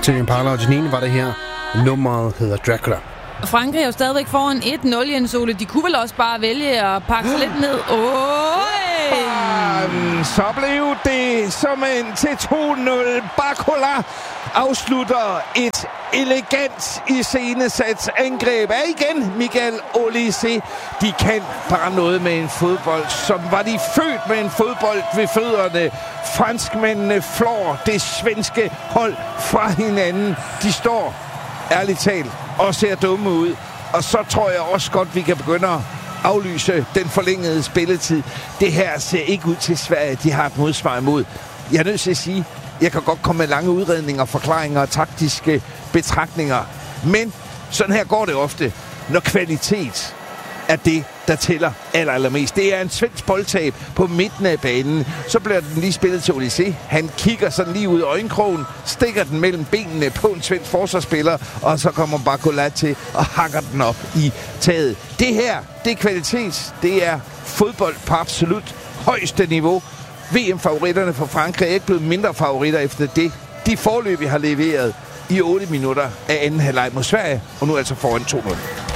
Tony Impala og Janine var det her. Nummeret hedder Dracula. Frankrig er jo stadigvæk foran 1-0, Jens Ole. De kunne vel også bare vælge at pakke sig lidt ned. Så blev det som en til 2-0. Barcola afslutter et elegant iscenesat angreb af igen Miguel Olise. De kan bare noget med en fodbold, som var de født med en fodbold ved fødderne. Franskmændene flår det svenske hold fra hinanden. De står ærligt talt og ser dumme ud. Og så tror jeg også godt, vi kan begynde at aflyse den forlængede spilletid. Det her ser ikke ud til Sverige. De har et modsvar imod. Jeg er nødt til at sige, jeg kan godt komme med lange udredninger, forklaringer og taktiske betragtninger. Men sådan her går det ofte, når kvalitet er det, der tæller allermest. Det er en svensk boldtab på midten af banen. Så bliver den lige spillet til Olise. Han kigger sådan lige ud af øjenkrogen, stikker den mellem benene på en svensk forsvarsspiller, og så kommer Barcola til og hakker den op i taget. Det her, det er kvalitet. Det er fodbold på absolut højeste niveau. VM-favoritterne for Frankrig er ikke blevet mindre favoritter efter det. De forløb, vi har leveret i 8 minutter af anden halvleg mod Sverige, og nu altså foran 2-0.